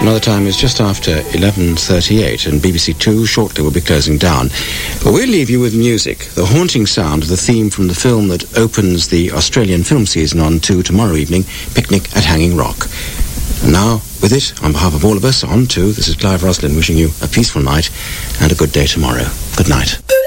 Another time is just after 11:38, and BBC Two shortly will be closing down. But we'll leave you with music, the haunting sound of the theme from the film that opens the Australian film season on 2 tomorrow evening, Picnic at Hanging Rock. And now, with it, on behalf of all of us, on 2, this is Clive Roslin wishing you a peaceful night and a good day tomorrow. Good night.